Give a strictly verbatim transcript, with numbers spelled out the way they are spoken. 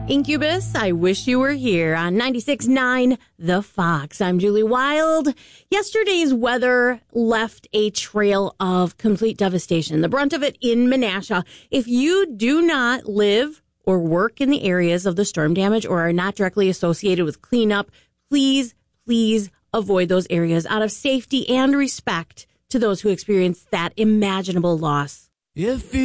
Incubus, I wish you were here on ninety-six point nine The Fox. I'm Julie Wild. Yesterday's weather left a trail of complete devastation, the brunt of it in Menasha. If you do not live or work in the areas of the storm damage or are not directly associated with cleanup, please, please avoid those areas out of safety and respect to those who experienced that imaginable loss. If you